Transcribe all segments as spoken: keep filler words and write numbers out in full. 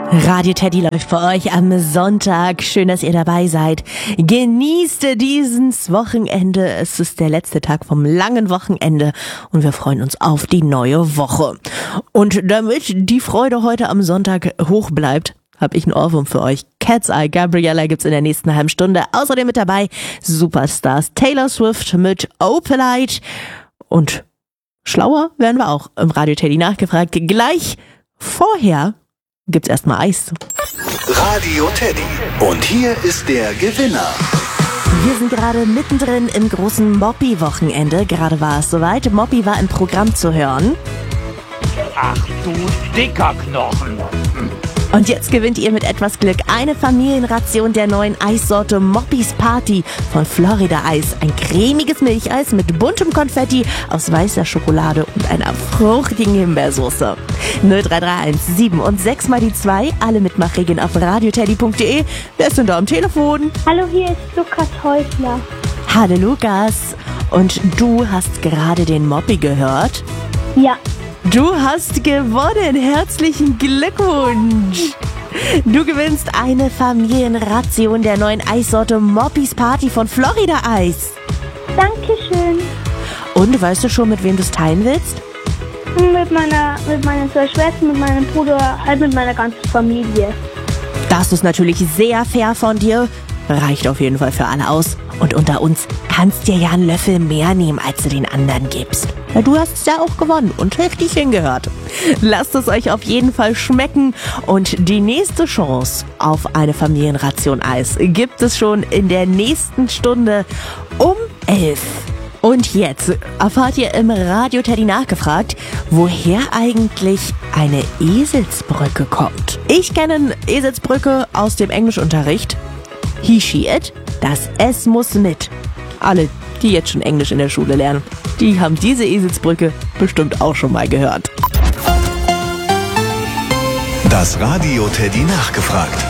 Radio Teddy läuft für euch am Sonntag. Schön, dass ihr dabei seid. Genießt dieses Wochenende. Es ist der letzte Tag vom langen Wochenende und wir freuen uns auf die neue Woche. Und damit die Freude heute am Sonntag hoch bleibt, habe ich einen Ohrwurm für euch. Cat's Eye, Gabriella gibt's in der nächsten halben Stunde. Außerdem mit dabei Superstars Taylor Swift mit Opalite. Und schlauer werden wir auch im Radio Teddy nachgefragt. Gleich vorher gibt's erstmal Eis. Radio Teddy. Und hier ist der Gewinner. Wir sind gerade mittendrin im großen Moppi-Wochenende. Gerade war es soweit. Moppi war im Programm zu hören. Ach du dicker Knochen. Und jetzt gewinnt ihr mit etwas Glück eine Familienration der neuen Eissorte Moppis Party von Florida Eis. Ein cremiges Milcheis mit buntem Konfetti aus weißer Schokolade und einer fruchtigen Himbeersoße. null drei drei eins sieben und sechs mal die zwei. Alle Mitmachregeln auf radioteddy punkt de. Wer ist denn da am Telefon? Hallo, hier ist Lukas Häusler. Hallo Lukas. Und du hast gerade den Moppi gehört? Ja. Du hast gewonnen. Herzlichen Glückwunsch. Du gewinnst eine Familienration der neuen Eissorte Moppis Party von Florida Eis. Dankeschön. Und weißt du schon, mit wem du es teilen willst? Mit meiner, mit meinen zwei Schwestern, mit meinem Bruder, halt mit meiner ganzen Familie. Das ist natürlich sehr fair von dir. Reicht auf jeden Fall für alle aus. Und unter uns kannst dir ja einen Löffel mehr nehmen, als du den anderen gibst. Ja, du hast es ja auch gewonnen und richtig hingehört. Lasst es euch auf jeden Fall schmecken. Und die nächste Chance auf eine Familienration Eis gibt es schon in der nächsten Stunde um elf. Und jetzt erfahrt ihr im Radio Teddy nachgefragt, woher eigentlich eine Eselsbrücke kommt. Ich kenne eine Eselsbrücke aus dem Englischunterricht. He, she, it. Das S muss mit. Alle, die jetzt schon Englisch in der Schule lernen, die haben diese Eselsbrücke bestimmt auch schon mal gehört. Das Radio Teddy nachgefragt.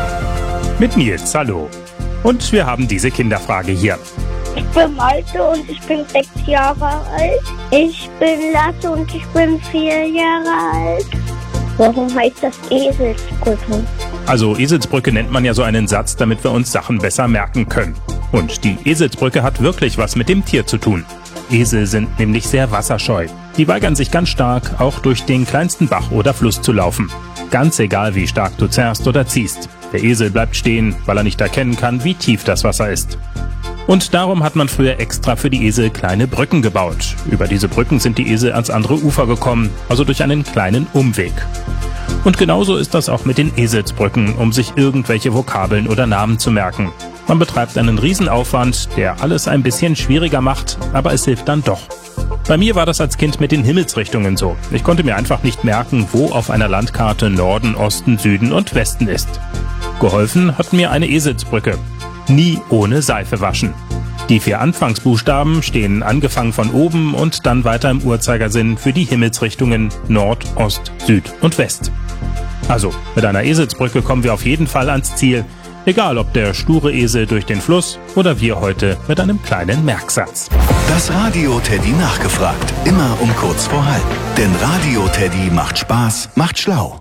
Mit Nils, hallo. Und wir haben diese Kinderfrage hier. Ich bin Malte und ich bin sechs Jahre alt. Ich bin Lasse und ich bin vier Jahre alt. Warum heißt das Eselsbrücke? Also Eselsbrücke nennt man ja so einen Satz, damit wir uns Sachen besser merken können. Und die Eselsbrücke hat wirklich was mit dem Tier zu tun. Esel sind nämlich sehr wasserscheu. Die weigern sich ganz stark, auch durch den kleinsten Bach oder Fluss zu laufen. Ganz egal, wie stark du zerrst oder ziehst. Der Esel bleibt stehen, weil er nicht erkennen kann, wie tief das Wasser ist. Und darum hat man früher extra für die Esel kleine Brücken gebaut. Über diese Brücken sind die Esel ans andere Ufer gekommen, also durch einen kleinen Umweg. Und genauso ist das auch mit den Eselsbrücken, um sich irgendwelche Vokabeln oder Namen zu merken. Man betreibt einen Riesenaufwand, der alles ein bisschen schwieriger macht, aber es hilft dann doch. Bei mir war das als Kind mit den Himmelsrichtungen so. Ich konnte mir einfach nicht merken, wo auf einer Landkarte Norden, Osten, Süden und Westen ist. Geholfen hat mir eine Eselsbrücke. Nie ohne Seife waschen. Die vier Anfangsbuchstaben stehen angefangen von oben und dann weiter im Uhrzeigersinn für die Himmelsrichtungen Nord, Ost, Süd und West. Also, mit einer Eselsbrücke kommen wir auf jeden Fall ans Ziel, egal ob der sture Esel durch den Fluss oder wir heute mit einem kleinen Merksatz. Das Radio Teddy nachgefragt. Immer um kurz vor halb. Denn Radio Teddy macht Spaß, macht schlau.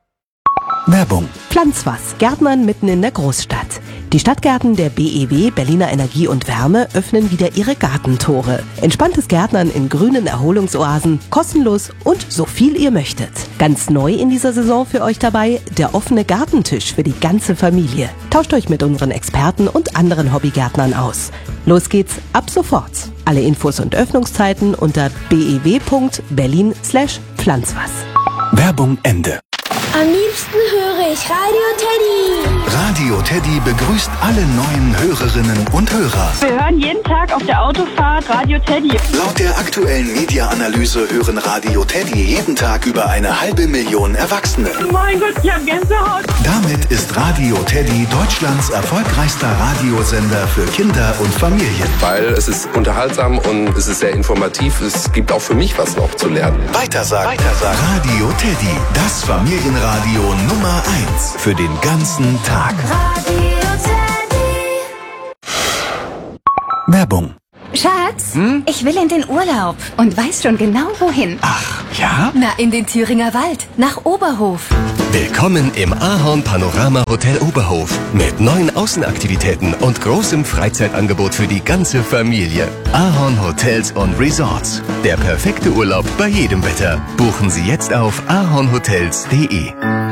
Werbung. Pflanz was. Gärtnern mitten in der Großstadt. Die Stadtgärten der B E W, Berliner Energie und Wärme, öffnen wieder ihre Gartentore. Entspanntes Gärtnern in grünen Erholungsoasen, kostenlos und so viel ihr möchtet. Ganz neu in dieser Saison für euch dabei, der offene Gartentisch für die ganze Familie. Tauscht euch mit unseren Experten und anderen Hobbygärtnern aus. Los geht's ab sofort. Alle Infos und Öffnungszeiten unter bew punkt berlin slash pflanzwas. Werbung Ende. Am liebsten höre ich Radio Teddy. Radio Teddy begrüßt alle neuen Hörerinnen und Hörer. Wir hören jeden Tag auf der Autofahrt Radio Teddy. Laut der aktuellen Media-Analyse hören Radio Teddy jeden Tag über eine halbe Million Erwachsene. Mein Gott, ich hab Gänsehaut. Damit ist Radio Teddy Deutschlands erfolgreichster Radiosender für Kinder und Familien. Weil es ist unterhaltsam und es ist sehr informativ. Es gibt auch für mich was noch zu lernen. Weitersagen. Weitersagen. Radio Teddy, das Familienradio Nummer eins für den ganzen Tag. Radio Teddy. Werbung. Schatz, hm? ich will in den Urlaub und weiß schon genau wohin. Ach, ja? Na, in den Thüringer Wald, nach Oberhof. Willkommen im Ahorn Panorama Hotel Oberhof mit neuen Außenaktivitäten und großem Freizeitangebot für die ganze Familie. Ahorn Hotels und Resorts. Der perfekte Urlaub bei jedem Wetter. Buchen Sie jetzt auf ahornhotels punkt de.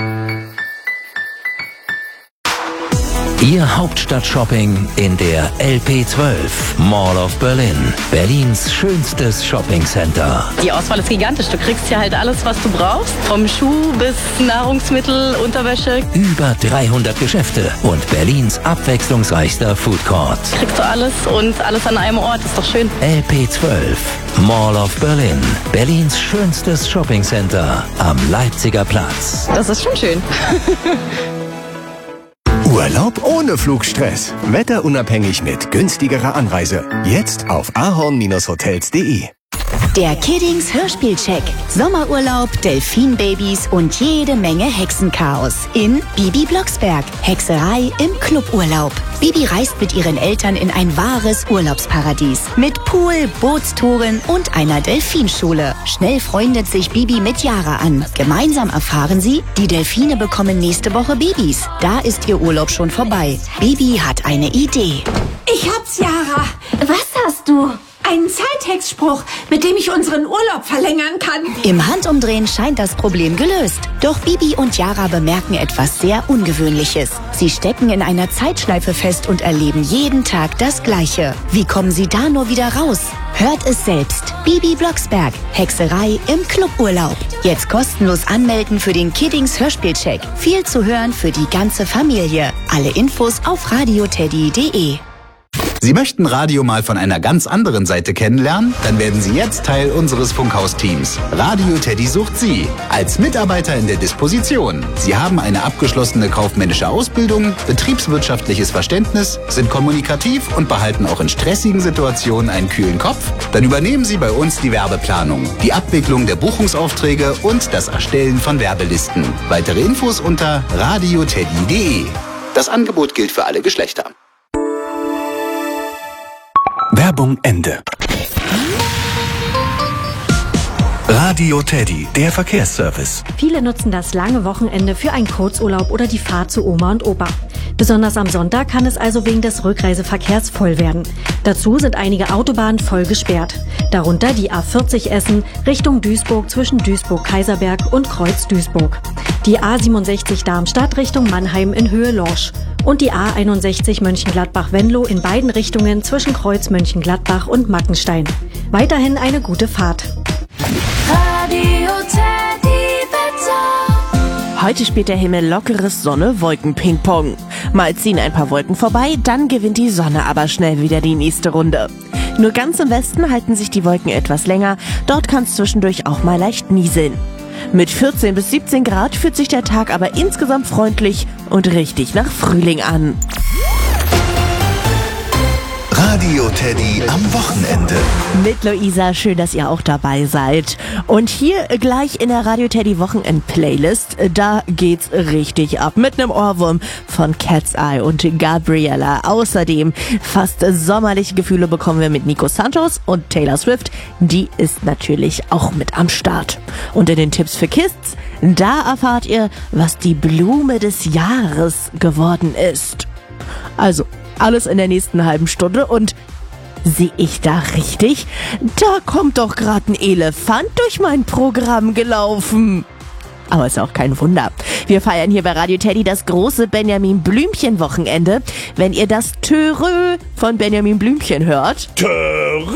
Ihr Hauptstadt-Shopping in der L P zwölf, Mall of Berlin, Berlins schönstes Shoppingcenter. Die Auswahl ist gigantisch. Du kriegst hier halt alles, was du brauchst. Vom Schuh bis Nahrungsmittel, Unterwäsche. Über dreihundert Geschäfte und Berlins abwechslungsreichster Food Court. Kriegst du alles und alles an einem Ort. Ist doch schön. L P zwölf, Mall of Berlin, Berlins schönstes Shoppingcenter am Leipziger Platz. Das ist schon schön. Urlaub ohne Flugstress. Wetterunabhängig mit günstigerer Anreise. Jetzt auf ahorn Bindestrich hotels punkt de. Der Kiddings Hörspielcheck. Sommerurlaub, Delfinbabys und jede Menge Hexenchaos. In Bibi Blocksberg. Hexerei im Cluburlaub. Bibi reist mit ihren Eltern in ein wahres Urlaubsparadies. Mit Pool, Bootstouren und einer Delfinschule. Schnell freundet sich Bibi mit Yara an. Gemeinsam erfahren sie, die Delfine bekommen nächste Woche Babys. Da ist ihr Urlaub schon vorbei. Bibi hat eine Idee. Ich hab's, Yara. Was hast du? Einen Zeithexspruch, mit dem ich unseren Urlaub verlängern kann. Im Handumdrehen scheint das Problem gelöst. Doch Bibi und Yara bemerken etwas sehr Ungewöhnliches. Sie stecken in einer Zeitschleife fest und erleben jeden Tag das Gleiche. Wie kommen sie da nur wieder raus? Hört es selbst. Bibi Blocksberg. Hexerei im Cluburlaub. Jetzt kostenlos anmelden für den Kiddings Hörspielcheck. Viel zu hören für die ganze Familie. Alle Infos auf radioteddy punkt de. Sie möchten Radio mal von einer ganz anderen Seite kennenlernen? Dann werden Sie jetzt Teil unseres Funkhaus-Teams. Radio Teddy sucht Sie als Mitarbeiter in der Disposition. Sie haben eine abgeschlossene kaufmännische Ausbildung, betriebswirtschaftliches Verständnis, sind kommunikativ und behalten auch in stressigen Situationen einen kühlen Kopf? Dann übernehmen Sie bei uns die Werbeplanung, die Abwicklung der Buchungsaufträge und das Erstellen von Werbelisten. Weitere Infos unter radioteddy punkt de. Das Angebot gilt für alle Geschlechter. Werbung Ende. Radio Teddy, der Verkehrsservice. Viele nutzen das lange Wochenende für einen Kurzurlaub oder die Fahrt zu Oma und Opa. Besonders am Sonntag kann es also wegen des Rückreiseverkehrs voll werden. Dazu sind einige Autobahnen voll gesperrt. Darunter die A vierzig Essen Richtung Duisburg zwischen Duisburg-Kaiserberg und Kreuz-Duisburg. Die A siebenundsechzig Darmstadt Richtung Mannheim in Höhe Lorsch. Und die A einundsechzig Mönchengladbach-Venlo in beiden Richtungen zwischen Kreuz Mönchengladbach und Mackenstein. Weiterhin eine gute Fahrt. Radio Teddy Wetter. Heute spielt der Himmel lockeres Sonne-Wolken-Ping-Pong. Mal ziehen ein paar Wolken vorbei, dann gewinnt die Sonne aber schnell wieder die nächste Runde. Nur ganz im Westen halten sich die Wolken etwas länger, dort kann es zwischendurch auch mal leicht nieseln. Mit vierzehn bis siebzehn Grad fühlt sich der Tag aber insgesamt freundlich und richtig nach Frühling an. Radio Teddy am Wochenende. Mit Luisa, schön, dass ihr auch dabei seid. Und hier gleich in der Radio Teddy Wochenend-Playlist, da geht's richtig ab. Mit einem Ohrwurm von Cat's Eye und Gabriella. Außerdem fast sommerliche Gefühle bekommen wir mit Nico Santos und Taylor Swift. Die ist natürlich auch mit am Start. Und in den Tipps für Kids, da erfahrt ihr, was die Blume des Jahres geworden ist. Also, alles in der nächsten halben Stunde und sehe ich da richtig? Da kommt doch gerade ein Elefant durch mein Programm gelaufen. Aber ist auch kein Wunder. Wir feiern hier bei Radio Teddy das große Benjamin Blümchen-Wochenende. Wenn ihr das Törö von Benjamin Blümchen hört, Törö,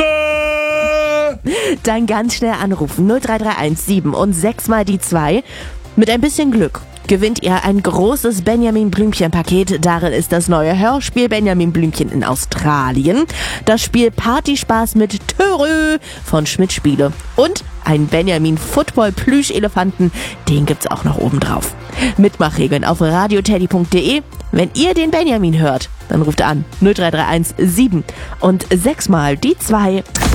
dann ganz schnell anrufen. null drei drei eins sieben und sechs mal die zwei. Mit ein bisschen Glück gewinnt ihr ein großes Benjamin Blümchen-Paket. Darin ist das neue Hörspiel Benjamin Blümchen in Australien, das Spiel Partyspaß mit Törö von Schmidt Spiele und ein Benjamin Football Plüsch-Elefanten, den gibt's auch noch oben drauf. Mitmachregeln auf radioteddy punkt de. Wenn ihr den Benjamin hört, dann ruft an null drei drei eins sieben und sechs mal die zwei.